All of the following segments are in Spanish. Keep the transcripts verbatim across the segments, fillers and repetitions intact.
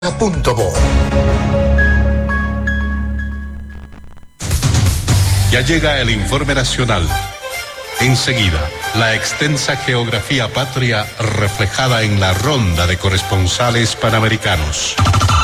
Punto bo. Ya llega el informe nacional. Enseguida, la extensa geografía patria reflejada en la ronda de corresponsales panamericanos.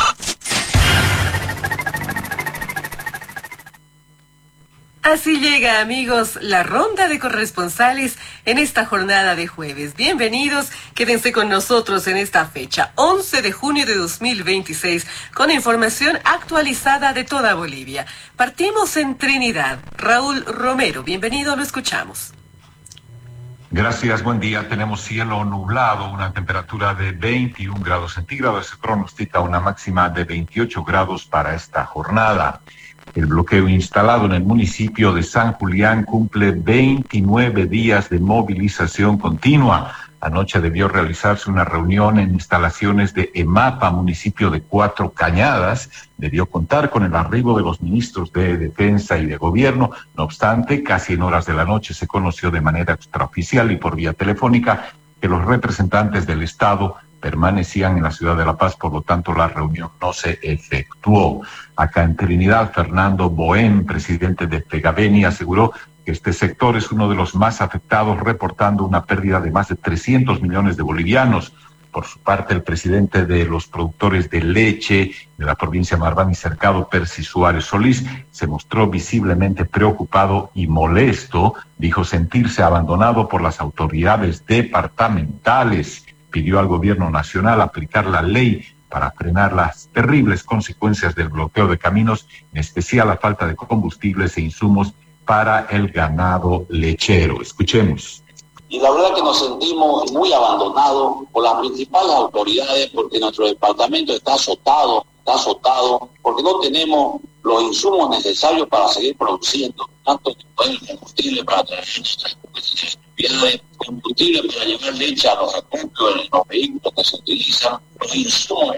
Así llega, amigos, la ronda de corresponsales en esta jornada de jueves. Bienvenidos, quédense con nosotros en esta fecha, once de junio de dos mil veintiséis, con información actualizada de toda Bolivia. Partimos en Trinidad. Raúl Romero, bienvenido, lo escuchamos. Gracias, buen día. Tenemos cielo nublado, una temperatura de veintiún grados centígrados. Se pronostica una máxima de veintiocho grados para esta jornada. El bloqueo instalado en el municipio de San Julián cumple veintinueve días de movilización continua. Anoche debió realizarse una reunión en instalaciones de EMAPA, municipio de Cuatro Cañadas. Debió contar con el arribo de los ministros de Defensa y de Gobierno. No obstante, casi en horas de la noche se conoció de manera extraoficial y por vía telefónica que los representantes del Estado permanecían en la ciudad de La Paz, por lo tanto la reunión no se efectuó. Acá en Trinidad, Fernando Bohem, presidente de Pegaveni, aseguró que este sector es uno de los más afectados, reportando una pérdida de más de trescientos millones de bolivianos. Por su parte, el presidente de los productores de leche de la provincia de Marbán y Cercado, Percy Suárez Solís, se mostró visiblemente preocupado y molesto. Dijo sentirse abandonado por las autoridades departamentales. Pidió al gobierno nacional aplicar la ley para frenar las terribles consecuencias del bloqueo de caminos, en especial la falta de combustibles e insumos para el ganado lechero. Escuchemos. Y la verdad que nos sentimos muy abandonados por las principales autoridades, porque nuestro departamento está azotado, está azotado, porque no tenemos los insumos necesarios para seguir produciendo, tanto el combustible para traer actividades, combustible para llevar leche a los acuarios, en los vehículos que se utilizan, los insumos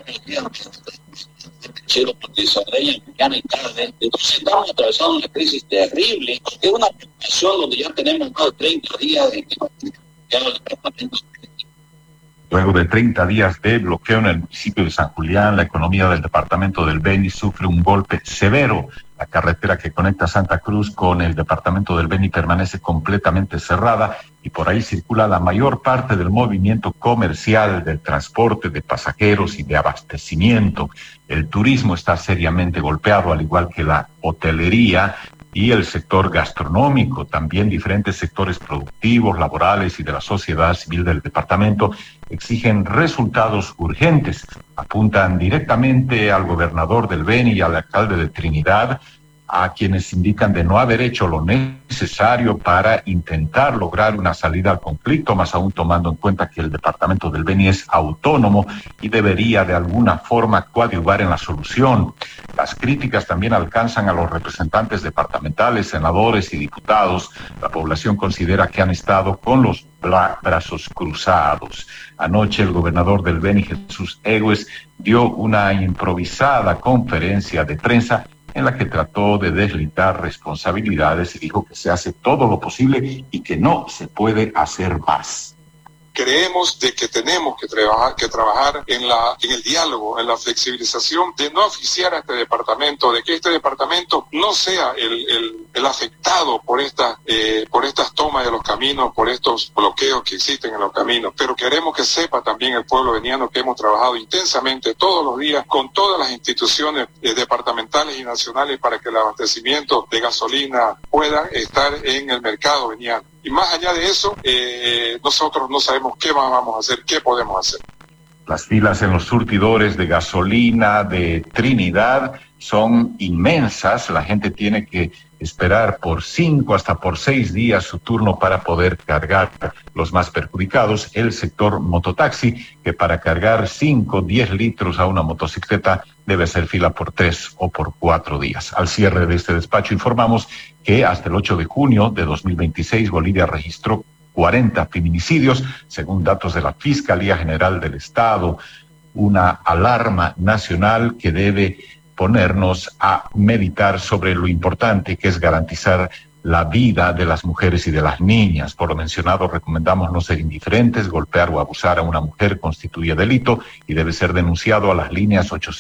lecheros porque se agregan mañana y tarde. Entonces estamos atravesando una crisis terrible, es una situación donde ya tenemos más de treinta días de que ya los departamentos. Luego de treinta días de bloqueo en el municipio de San Julián, la economía del departamento del Beni sufre un golpe severo. La carretera que conecta Santa Cruz con el departamento del Beni permanece completamente cerrada y por ahí circula la mayor parte del movimiento comercial, del transporte de pasajeros y de abastecimiento. El turismo está seriamente golpeado, al igual que la hotelería y el sector gastronómico. También diferentes sectores productivos, laborales y de la sociedad civil del departamento exigen resultados urgentes. Apuntan directamente al gobernador del Beni y al alcalde de Trinidad, a quienes indican de no haber hecho lo necesario para intentar lograr una salida al conflicto, más aún tomando en cuenta que el departamento del Beni es autónomo y debería de alguna forma coadyuvar en la solución. Las críticas también alcanzan a los representantes departamentales, senadores y diputados. La población considera que han estado con los bra- brazos cruzados. Anoche el gobernador del Beni, Jesús Egues, dio una improvisada conferencia de prensa en la que trató de deslindar responsabilidades y dijo que se hace todo lo posible y que no se puede hacer más. Creemos de que tenemos que trabajar, que trabajar en, la, en el diálogo, en la flexibilización, de no asfixiar a este departamento, de que este departamento no sea el, el, el afectado por, esta, eh, por estas tomas de los caminos, por estos bloqueos que existen en los caminos. Pero queremos que sepa también el pueblo veniano que hemos trabajado intensamente todos los días con todas las instituciones eh, departamentales y nacionales para que el abastecimiento de gasolina pueda estar en el mercado veniano. Y más allá de eso, eh, nosotros no sabemos qué más vamos a hacer, qué podemos hacer. Las filas en los surtidores de gasolina de Trinidad son inmensas. La gente tiene que esperar por cinco hasta por seis días su turno para poder cargar. Los más perjudicados, el sector mototaxi, que para cargar cinco, diez litros a una motocicleta debe hacer fila por tres o por cuatro días. Al cierre de este despacho informamos que hasta el ocho de junio de dos mil veintiséis Bolivia registró cuarenta feminicidios, según datos de la Fiscalía General del Estado, una alarma nacional que debe ponernos a meditar sobre lo importante que es garantizar la vida de las mujeres y de las niñas. Por lo mencionado, recomendamos no ser indiferentes. Golpear o abusar a una mujer constituye delito y debe ser denunciado a las líneas ochocientos